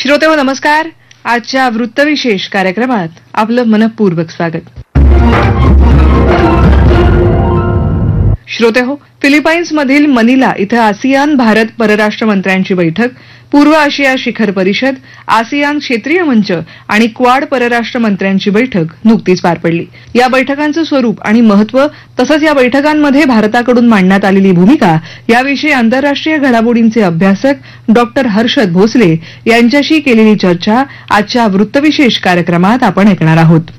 श्रोतेहो नमस्कार. आजच्या वृत्तविशेष कार्यक्रमात आपलं मनपूर्वक स्वागत. श्रोतेहो, फिलिपाईन्समधील मनिला इथं आसियान भारत परराष्ट्र मंत्र्यांची बैठक, पूर्व आशिया शिखर परिषद, आसियान क्षेत्रीय मंच आणि क्वाड परराष्ट्र मंत्र्यांची बैठक नुकतीच पार पडली. या बैठकांचं स्वरूप आणि महत्त्व तसंच या बैठकांमध्ये भारताकडून मांडण्यात आलेली भूमिका याविषयी आंतरराष्ट्रीय घडामोडींचे अभ्यासक डॉक्टर हर्षद भोसले यांच्याशी केलेली चर्चा आजच्या वृत्तविशेष कार्यक्रमात आपण ऐकणार आहोत.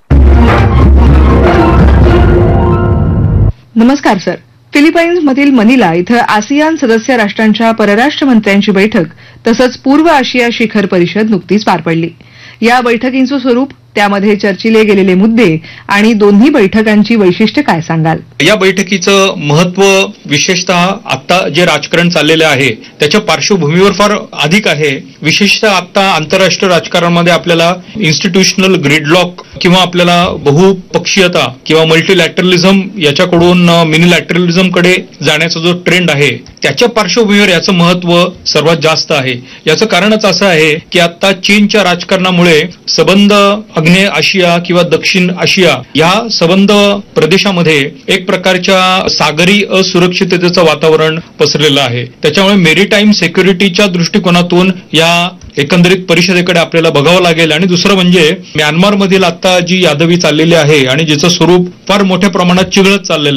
नमस्कार सर. फिलिपाईन्समधील मनिला इथं आसियान सदस्य राष्ट्रांच्या परराष्ट्र मंत्र्यांची बैठक तसंच पूर्व आशिया शिखर परिषद नुकतीच पार पडली. या बैठकींचं स्वरूप, त्यामध्ये चर्चिले गेलेले मुद्दे आणि दोन्ही बैठकांची वैशिष्ट्ये काय सांगाल? या बैठकीचं महत्व विशेषतः आता जे राजकारण चाललेलं आहे त्याच्या पार्श्वभूमीवर फार अधिक आहे. विशेषतः आता आंतरराष्ट्रीय राजकारणामध्ये आपल्याला इन्स्टिट्यूशनल ग्रिडलॉक किंवा आपल्याला बहुपक्षीयता किंवा मल्टीलॅटरलिझम याच्याकडून मिनिलॅटरलिझम कडे जाण्याचा जो ट्रेंड आहे त्याच्या पार्श्वभूमीवर याचं महत्व सर्वात जास्त आहे. याचं कारणच असं आहे की आता चीनच्या राजकारणामुळे सबंध आग्नेय आशिया किंवा दक्षिण आशिया या सबंध प्रदेशामध्ये एक प्रकारच्या सागरी असुरक्षिततेचं वातावरण पसरलेलं आहे. त्याच्यामुळे मेरीटाईम सिक्युरिटीच्या दृष्टिकोनातून या एकंदरीत परिषदेकडे आपल्याला बघावं लागेल. आणि दुसरं म्हणजे म्यानमारमधील आता जी यादवी चाललेली आहे आणि जिचं स्वरूप फार मोठ्या प्रमाणात चिघळत चाललेलं